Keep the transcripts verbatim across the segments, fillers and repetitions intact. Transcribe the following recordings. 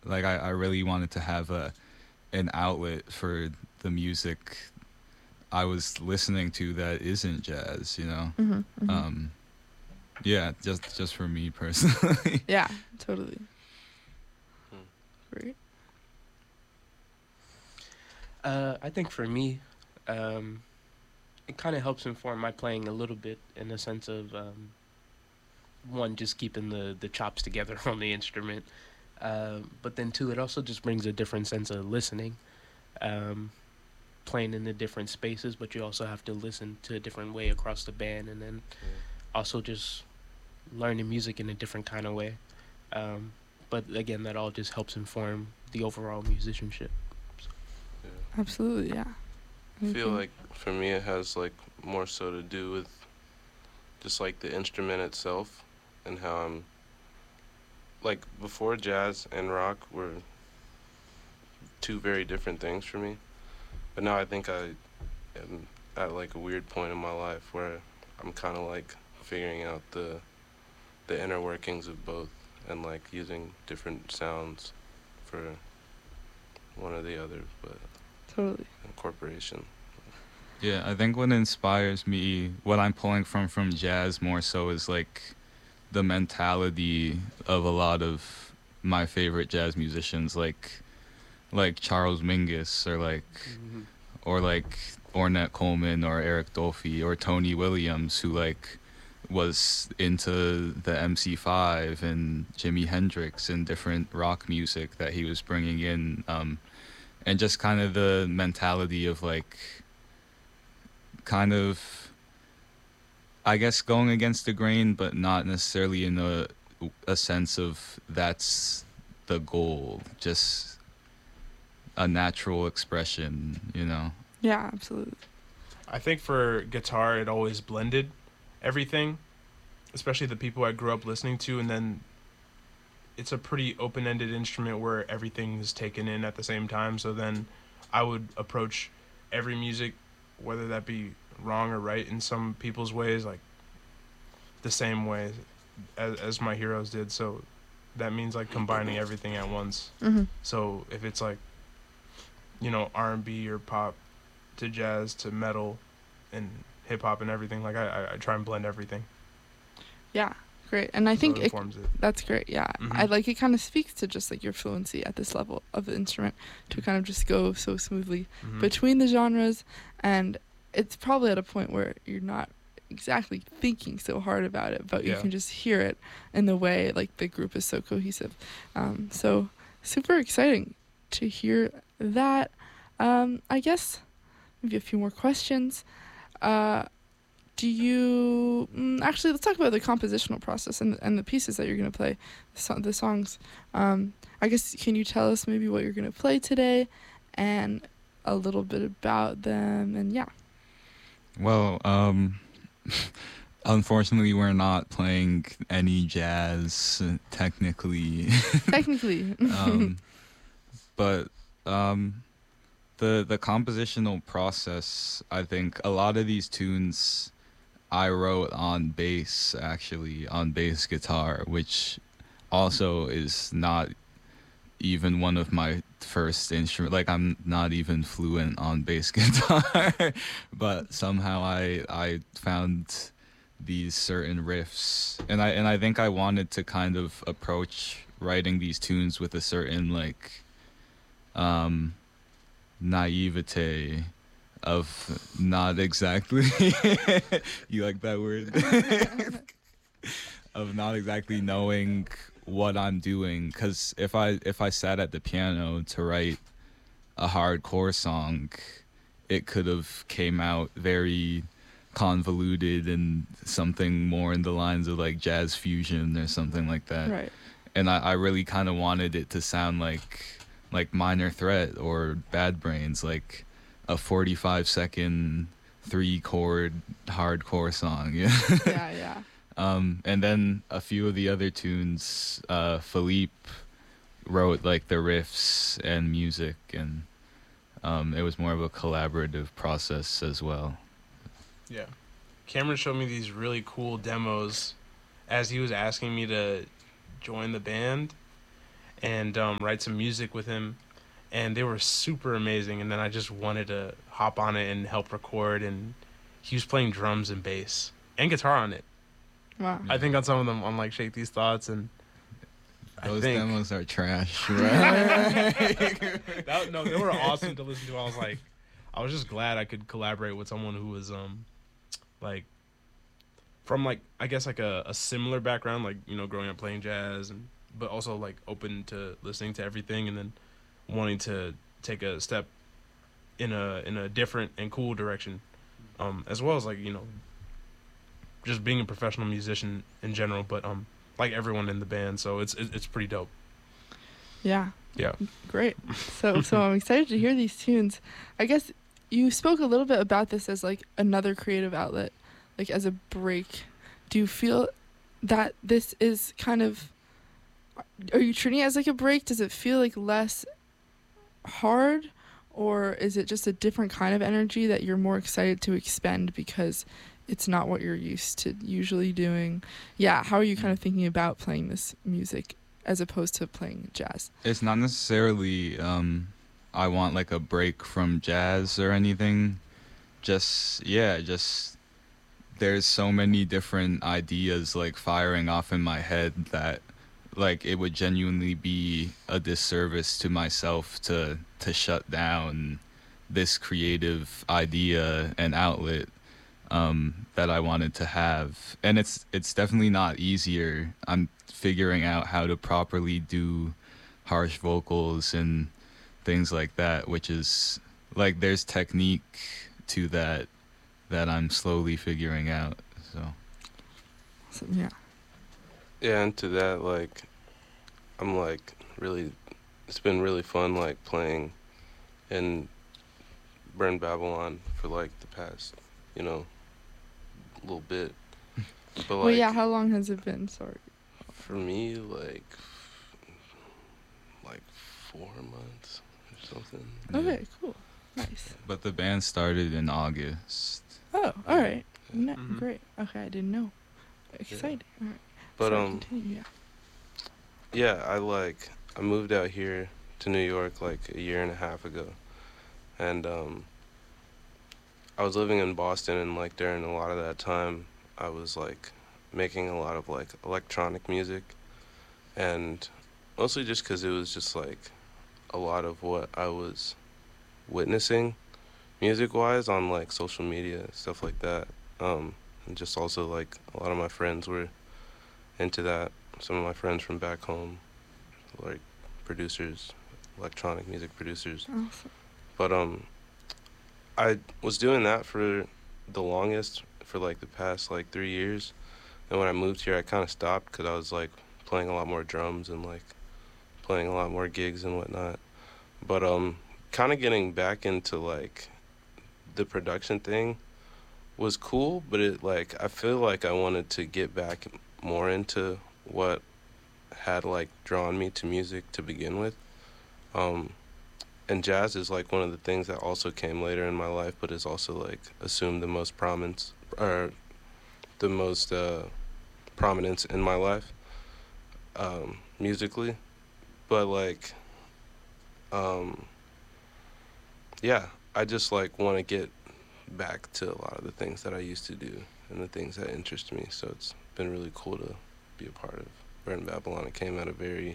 like I, I really wanted to have a an outlet for the music I was listening to that isn't jazz, you know. Mm-hmm, mm-hmm. Um, yeah, just just for me personally. Yeah, totally. Hmm. Great. Uh, I think for me, um, it kind of helps inform my playing a little bit in the sense of um, one, just keeping the the chops together on the instrument, uh, but then two, it also just brings a different sense of listening. Um, playing in the different spaces, but you also have to listen to a different way across the band, and then Yeah. also just learning music in a different kind of way. Um, but again, that all just helps inform the overall musicianship. Yeah. Absolutely, yeah. I feel Mhm. like for me it has like more so to do with just like the instrument itself and how I'm like before jazz and rock were two very different things for me. But now I think I am at like a weird point in my life where I'm kind of like figuring out the the inner workings of both and like using different sounds for one or the other, but Totally. incorporation. Yeah, I think what inspires me, what I'm pulling from from jazz more so is like the mentality of a lot of my favorite jazz musicians, like like Charles Mingus or like Mm-hmm. or like Ornette Coleman or Eric Dolphy or Tony Williams, who like was into the M C five and Jimi Hendrix and different rock music that he was bringing in, um, and just kind of the mentality of like kind of, I guess, going against the grain, but not necessarily in a a sense of that's the goal, just a natural expression, you know. Yeah, absolutely. I think for guitar, it always blended everything, especially the people I grew up listening to, and then it's a pretty open-ended instrument where everything is taken in at the same time. So then I would approach every music, whether that be wrong or right in some people's ways, like the same way as, as my heroes did. So that means like combining everything at once. Mm-hmm. So if it's like, you know, R and B or pop to jazz to metal and hip hop and everything, like I, I, I try and blend everything. Yeah, great. And I So think it it, informs it. that's great. Yeah, Mhm. I like it. Kind of speaks to just like your fluency at this level of the instrument to kind of just go so smoothly Mhm. between the genres, and it's probably at a point where you're not exactly thinking so hard about it, but you Yeah. can just hear it in the way like the group is so cohesive. Um, so super exciting to hear that. Um, I guess maybe a few more questions. Uh, do you mm, actually? Let's talk about the compositional process and and the pieces that you're gonna play, the, so- the songs. Um, I guess can you tell us maybe what you're gonna play today, and a little bit about them? And yeah. Well, um, unfortunately, we're not playing any jazz uh, technically, Technically. um, but um, the the compositional process. I think a lot of these tunes I wrote on bass, actually on bass guitar, which also is not even one of my first instrument. Like I'm not even fluent on bass guitar, but somehow I I found these certain riffs, and I and I think I wanted to kind of approach writing these tunes with a certain like um naivete of not exactly you like that word of not exactly knowing what I'm doing, because if I if I sat at the piano to write a hardcore song, it could have came out very convoluted and something more in the lines of like jazz fusion or something like that. Right. And I, I really kind of wanted it to sound like like Minor Threat or Bad Brains, like a forty-five second three chord hardcore song. Yeah. Yeah, yeah. Um, and then a few of the other tunes, uh, Philippe wrote like the riffs and music, and um, it was more of a collaborative process as well. Yeah. Cameron showed me these really cool demos as he was asking me to join the band. and um, write some music with him. And they were super amazing. And then I just wanted to hop on it and help record. And he was playing drums and bass and guitar on it. Wow. I think on some of them, on like Shake These Thoughts, and Those I think demos are trash, right? that, no, they were awesome to listen to. I was like, I was just glad I could collaborate with someone who was um, like, from like I guess like a, a similar background, like you know, growing up playing jazz, and but also like open to listening to everything, and then wanting to take a step in a in a different and cool direction, um, as well as like you know, just being a professional musician in general, but um, like everyone in the band, so it's it's pretty dope. Yeah. Yeah. Great. So so I'm excited to hear these tunes. I guess you spoke a little bit about this as like another creative outlet, like as a break. Do you feel that this is kind of, are you treating it as like a break? Does it feel like less hard, or is it just a different kind of energy that you're more excited to expend because it's not what you're used to usually doing? Yeah, how are you kind of thinking about playing this music as opposed to playing jazz? It's not necessarily um I want like a break from jazz or anything. Just yeah, just there's so many different ideas like firing off in my head that like it would genuinely be a disservice to myself to to shut down this creative idea and outlet um that I wanted to have. And it's it's definitely not easier. I'm figuring out how to properly do harsh vocals and things like that, which is like there's technique to that that I'm slowly figuring out. So, So, yeah. Yeah, and to that, like, I'm like really, it's been really fun like playing in Burn Babylon for like the past, you know, little bit. But like, Well, yeah, how long has it been? Sorry. for me, like, like four months or something. yeah. Okay, cool. Nice. But the band started in August. Oh, all right. No, Mhm. Great. Okay, I didn't know. Exciting. All right. But Sorry, um, continue, yeah. yeah, I like I moved out here to New York like a year and a half ago, and um, I was living in Boston, and like during a lot of that time, I was like making a lot of like electronic music, and mostly just because it was just like a lot of what I was witnessing music-wise on like social media, stuff like that, um, and just also like a lot of my friends were into that. Some of my friends from back home, like producers, electronic music producers. Awesome. But um, I was doing that for the longest, for like the past like three years. And when I moved here, I kind of stopped because I was like playing a lot more drums and like playing a lot more gigs and whatnot. But um, kind of getting back into like the production thing was cool, but it like I feel like I wanted to get back more into what had like drawn me to music to begin with. Um, and jazz is like one of the things that also came later in my life, but is also like assumed the most prominence or the most uh, prominence in my life, um, musically. But like, um, yeah, I just like want to get back to a lot of the things that I used to do and the things that interest me. So it's been really cool to be a part of Burn Babylon. It came at a very,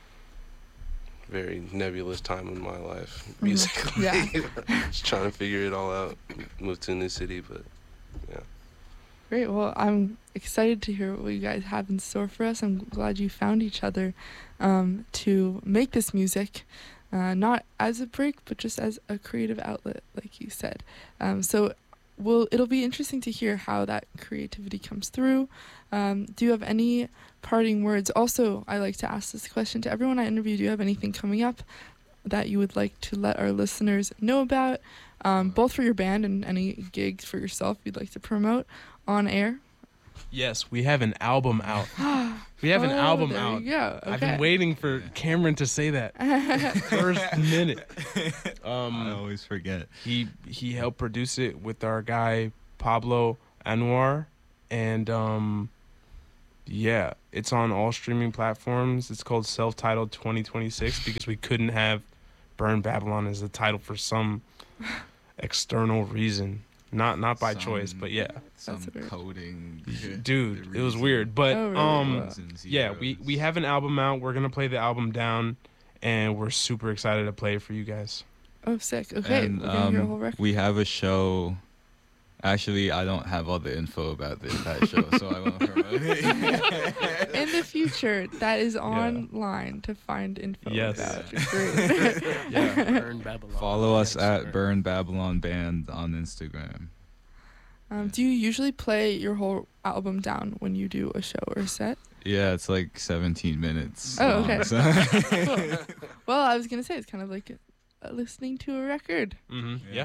very nebulous time in my life, musically. Yeah. Just trying to figure it all out. Moved to a new city, but yeah. Great. Well, I'm excited to hear what you guys have in store for us. I'm glad you found each other um, to make this music, uh, not as a break, but just as a creative outlet, like you said. Um, so we'll, it'll be interesting to hear how that creativity comes through. Um, do you have any parting words? Also, I like to ask this question to everyone I interview. Do you have anything coming up that you would like to let our listeners know about, um, both for your band and any gigs for yourself you'd like to promote on air? Yes, we have an album out. We have an Oh, album there out. you go. I've Okay. been waiting for Cameron to say that first minute. Um, I always forget. He he helped produce it with our guy Pablo Anwar, and um, Yeah, it's on all streaming platforms. It's called Self-Titled twenty twenty-six because we couldn't have Burn Babylon as the title for some external reason. Not not by Some- choice, but yeah. Some That's weird. coding. Dude, it was reason. weird. But Oh, really? um Wow. Reasons, yeah, we we have an album out. We're going to play the album down and we're super excited to play it for you guys. Oh, sick. Okay, And we're gonna hear a whole um, record. we have a show. Actually, I don't have all the info about this, that show, so I won't promote it. In the future, that is online to find info Yes. about. Great. Yeah. Burn Babylon. Follow us on at Instagram. Burn Babylon Band on Instagram. Um, do you usually play your whole album down when you do a show or a set? Yeah, it's like seventeen minutes. Oh, long, okay. so- Cool. Well, I was gonna say it's kind of like uh, listening to a record, Mhm. Yeah.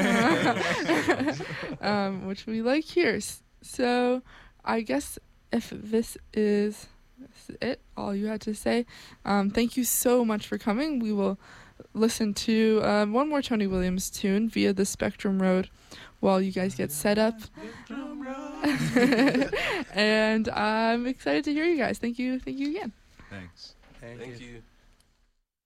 um, which we like here. S- So, I guess if this is, this is it, all you had to say, um, thank you so much for coming. We will listen to um, one more Tony Williams tune via the Spectrum Road while you guys get set up. And I'm excited to hear you guys. Thank you. Thank you again. Thanks. Thank Thank you. you.